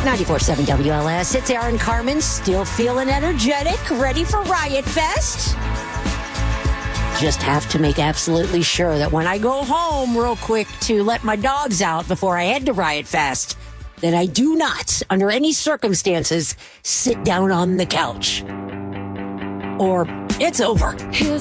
94.7 WLS. It's Aaron Carmen, still feeling energetic, ready for Riot Fest. Just have to make absolutely sure that when I go home real quick to let my dogs out before I head to Riot Fest, that I do not, under any circumstances, sit down on the couch. Or it's over.